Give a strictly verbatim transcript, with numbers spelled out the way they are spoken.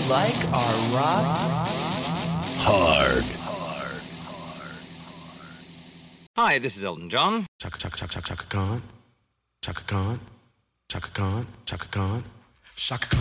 like our rock hard. Hi, this is Elton John. Chaka chaka chaka chaka Khan, Chaka Khan, Chaka Khan, Chaka Khan, Chaka Khan.